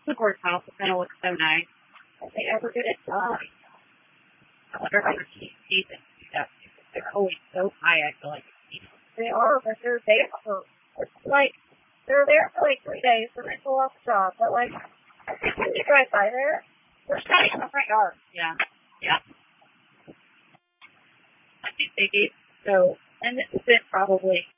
the courthouse is going to look so nice. If they ever get it done, I wonder how much teeth and stuff. They're always so high, I feel like. They are, but they're there for, like, they're there for like 3 days. They're going to go off the job. But, like, when you drive by there, they're standing in the front yard. Yeah. Yeah. I think they gave, so, and this has been probably